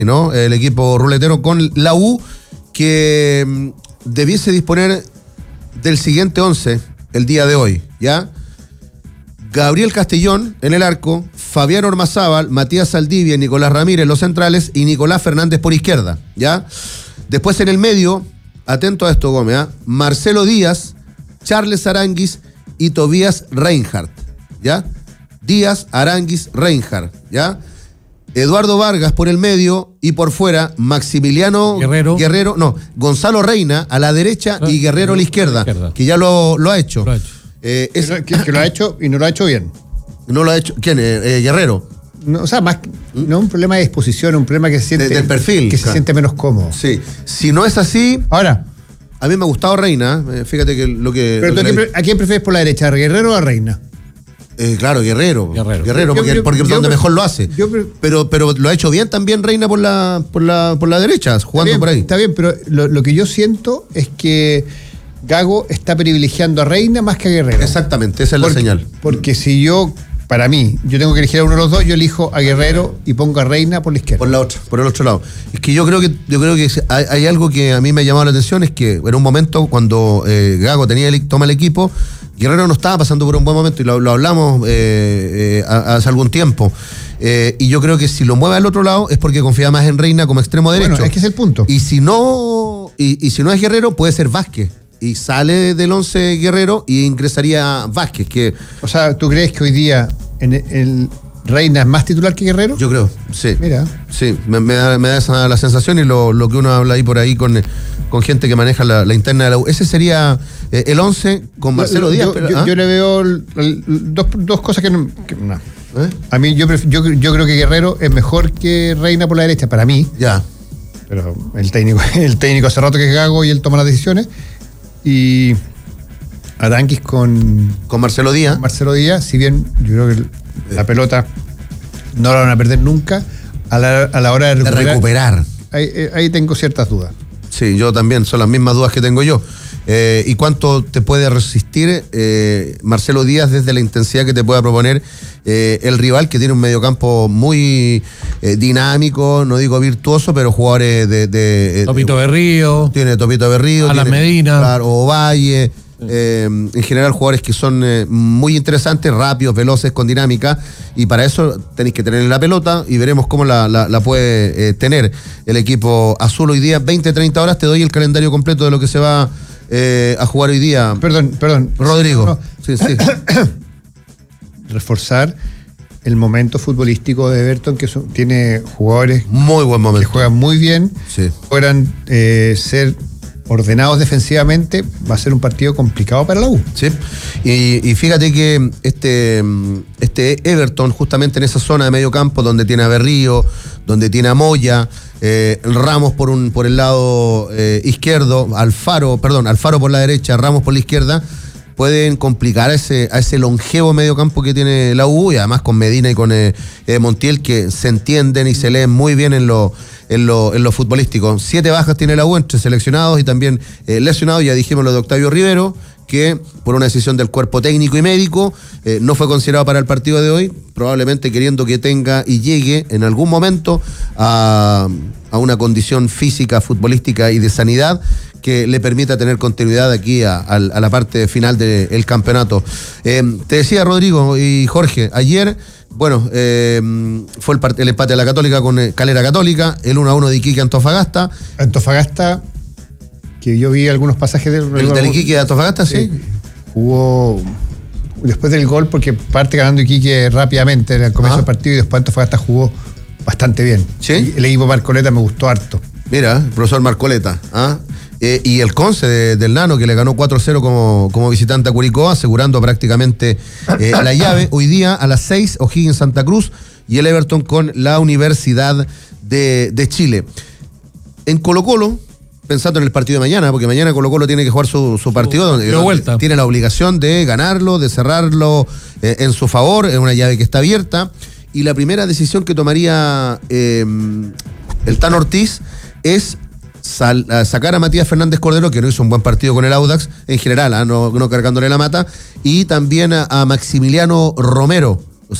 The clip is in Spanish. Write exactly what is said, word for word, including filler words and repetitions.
¿no? El equipo ruletero con la U, que mm, debiese disponer del siguiente once el día de hoy, ¿ya? Gabriel Castellón en el arco, Fabián Ormazábal, Matías Saldivia, Nicolás Ramírez los centrales y Nicolás Fernández por izquierda, ¿ya? Después en el medio, atento a esto, Gómez, ¿eh? Marcelo Díaz, Charles Aranguis y Tobías Reinhardt, ¿ya? Díaz, Aranguis, Reinhardt, ¿ya? Eduardo Vargas por el medio y por fuera Maximiliano Guerrero, Guerrero no, Gonzalo Reina a la derecha ah, y Guerrero a la izquierda, izquierda. que ya lo, lo ha hecho. Lo ha hecho. Eh, es, que, que lo ha hecho y no lo ha hecho bien. No lo ha hecho. ¿Quién? Eh, eh, Guerrero. No, o sea, más ¿Mm? no es un problema de disposición, un problema que se siente. De, del perfil. Que claro. se siente menos cómodo. Sí. Si no es así. Ahora. A mí me ha gustado Reina. Eh, fíjate que lo que. Pero lo tú, que ¿a quién prefieres por la derecha? ¿A Guerrero o a Reina? Eh, claro, Guerrero. Guerrero. Guerrero, porque, yo, porque yo, donde yo, mejor lo hace. Yo, pero, pero lo ha hecho bien también Reina por la, por la, por la derecha, jugando bien, por ahí. Está bien, pero lo, lo que yo siento es que Gago está privilegiando a Reina más que a Guerrero. Exactamente, esa es porque, la señal. Porque si yo, para mí, yo tengo que elegir a uno de los dos, yo elijo a Guerrero y pongo a Reina por la izquierda. Por la otra, por el otro lado. Es que yo creo que, yo creo que hay, hay algo que a mí me ha llamado la atención, es que en un momento cuando eh, Gago tenía el, toma el equipo, Guerrero no estaba pasando por un buen momento y lo, lo hablamos eh, eh, hace algún tiempo. Eh, y yo creo que si lo mueve al otro lado es porque confía más en Reina como extremo derecho. Bueno, es que es el punto. Y si no, y, y si no es Guerrero, puede ser Vázquez. Y sale del once Guerrero y ingresaría Vázquez. Que, o sea, ¿tú crees que hoy día en el, el Reina es más titular que Guerrero? Yo creo, sí. Mira. Sí, me, me, da, me da esa la sensación y lo, lo que uno habla ahí por ahí con, con gente que maneja la, la interna de la U. Ese sería eh, el once con Marcelo yo, Díaz. Yo, pero, yo, ¿ah? yo le veo el, el, dos, dos cosas que no. Que, no. ¿Eh? A mí, yo, yo, yo creo que Guerrero es mejor que Reina por la derecha, para mí. Ya. Pero el técnico, el técnico hace rato que es Gago y él toma las decisiones. Y Aranguis con, con Marcelo Díaz. Con Marcelo Díaz, si bien yo creo que la pelota no la van a perder nunca, a la, a la hora de recuperar. De recuperar. Ahí, ahí tengo ciertas dudas. Sí, yo también, son las mismas dudas que tengo yo. Eh, ¿Y cuánto te puede resistir eh, Marcelo Díaz desde la intensidad que te pueda proponer eh, el rival, que tiene un mediocampo muy eh, dinámico, no digo virtuoso, pero jugadores de... de Topito Berrío. Tiene Topito Berrío. Alan tiene, Medina. Claro, Ovalle. Eh, en general jugadores que son eh, muy interesantes, rápidos, veloces, con dinámica, y para eso tenéis que tener la pelota y veremos cómo la, la, la puede eh, tener el equipo azul hoy día. veinte, treinta horas, te doy el calendario completo de lo que se va eh, a jugar hoy día. Perdón, perdón. Rodrigo. No. Sí, sí. Reforzar el momento futbolístico de Everton, que son, tiene jugadores muy buen momento, que juegan muy bien, sí. Puedan eh, ser ordenados defensivamente. Va a ser un partido complicado para la U. Sí, y, y fíjate que este, este Everton, justamente en esa zona de medio campo, donde tiene a Berrío, donde tiene a Moya, eh, Ramos por un por el lado eh, izquierdo, Alfaro, perdón, Alfaro por la derecha, Ramos por la izquierda, pueden complicar a ese, a ese longevo mediocampo que tiene la U, y además con Medina y con eh, eh, Montiel, que se entienden y se leen muy bien en lo, en lo, en lo futbolístico. Siete bajas tiene la U entre seleccionados y también eh, lesionados. Ya dijimos lo de Octavio Rivero, que por una decisión del cuerpo técnico y médico eh, no fue considerado para el partido de hoy, probablemente queriendo que tenga y llegue en algún momento a, a una condición física, futbolística y de sanidad que le permita tener continuidad aquí a, a, a la parte final del campeonato. Eh, te decía, Rodrigo y Jorge, ayer, bueno, eh, fue el, el empate de la Católica con eh, Calera Católica, el uno a uno de Iquique Antofagasta. Antofagasta, que yo vi algunos pasajes del... El del Iquique de Antofagasta, sí. sí. Jugó después del gol, porque parte ganando Iquique rápidamente en el comienzo del partido, y después Antofagasta jugó bastante bien. ¿Sí? El equipo Marcoleta me gustó harto. Mira, el profesor Marcoleta, ¿ah? Eh, y el Conce de, del Nano, que le ganó cuatro cero como, como visitante a Curicó, asegurando prácticamente eh, la llave. Hoy día a las seis, O'Higgins Santa Cruz y el Everton con la Universidad de, de Chile. En Colo-Colo, pensando en el partido de mañana, porque mañana Colo-Colo tiene que jugar su, su partido, donde, de vuelta. Tiene la obligación de ganarlo, de cerrarlo eh, en su favor, es una llave que está abierta, y la primera decisión que tomaría eh, el Tan Ortiz es Sal, a sacar a Matías Fernández Cordero, que no hizo un buen partido con el Audax en general, ¿eh? no, no cargándole la mata, y también a, a Maximiliano Romero,